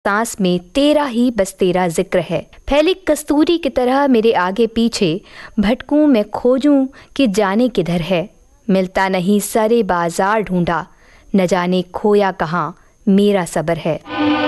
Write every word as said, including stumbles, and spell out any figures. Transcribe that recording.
सांस में तेरा ही बस तेरा जिक्र है। फैली कस्तूरी की तरह मेरे आगे पीछे भटकूं मैं, खोजूं कि जाने किधर है। मिलता नहीं, सारे बाजार ढूंढा, न जाने खोया कहाँ मेरा सबर है।